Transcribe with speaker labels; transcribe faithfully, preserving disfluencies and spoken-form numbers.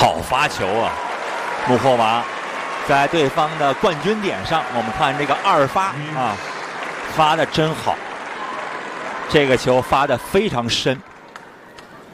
Speaker 1: 好发球啊！穆霍娃在对方的冠军点上，我们看这个二发啊，发的真好。这个球发的非常深。